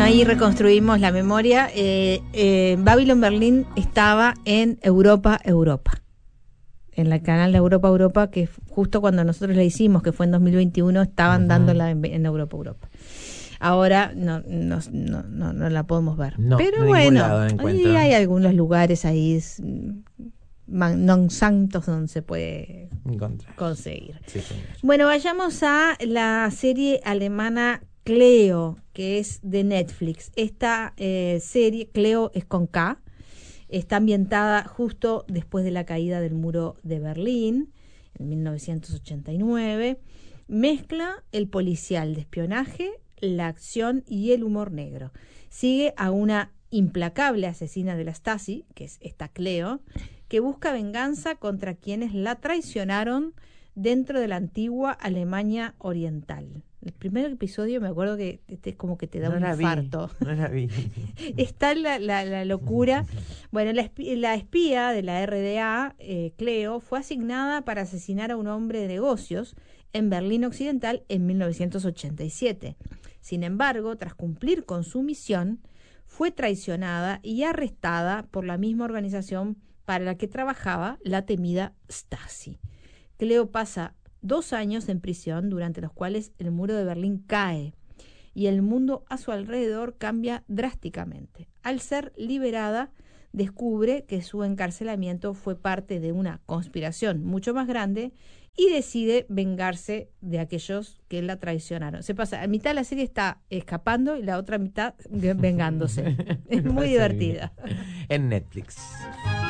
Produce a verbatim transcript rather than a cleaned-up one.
ahí reconstruimos la memoria. Eh, eh, Babylon Berlin estaba en Europa, Europa. En el canal de Europa, Europa, que justo cuando nosotros la hicimos, que fue en dos mil veintiuno, estaban uh-huh. dándola en, en Europa, Europa. Ahora no, no, no, no, no la podemos ver. No, pero no bueno, ahí hay algunos lugares ahí man, non santos donde se puede encontrar, conseguir. Sí, bueno, vayamos a la serie alemana Cleo, que es de Netflix. Esta eh, serie, Cleo es con K, está ambientada justo después de la caída del muro de Berlín, en mil novecientos ochenta y nueve. Mezcla el policial de espionaje, la acción y el humor negro. Sigue a una implacable asesina de la Stasi, que es esta Cleo, que busca venganza contra quienes la traicionaron dentro de la antigua Alemania Oriental. El primer episodio me acuerdo que este es como que te da no un la infarto. Vi, no la vi. Está la, la, la locura. Bueno, la, la espía de la R D A, eh, Cleo, fue asignada para asesinar a un hombre de negocios en Berlín Occidental en mil novecientos ochenta y siete. Sin embargo, tras cumplir con su misión, fue traicionada y arrestada por la misma organización para la que trabajaba, la temida Stasi. Cleo pasa dos años en prisión, durante los cuales el muro de Berlín cae y el mundo a su alrededor cambia drásticamente. Al ser liberada, descubre que su encarcelamiento fue parte de una conspiración mucho más grande y decide vengarse de aquellos que la traicionaron. Se pasa, a mitad de la serie está escapando y la otra mitad vengándose. Es muy divertida. En Netflix.